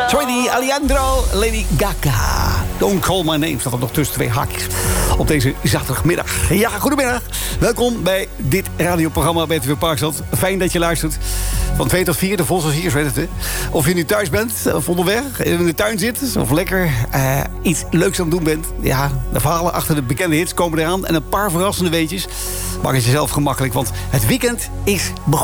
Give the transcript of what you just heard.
Sorry, Alejandro, Lady Gaga. Don't call my name, staat er nog tussen twee haakjes. Op deze zaterdagmiddag. Ja, goedemiddag. Welkom bij dit radioprogramma bij TV Parkstad. Fijn dat je luistert. Van 2 tot 4, de Volkswagens, weet het, hè? Of je nu thuis bent, of onderweg, in de tuin zit... of lekker iets leuks aan het doen bent. Ja, de verhalen achter de bekende hits komen eraan. En een paar verrassende weetjes. Maak het jezelf gemakkelijk, want het weekend is begonnen.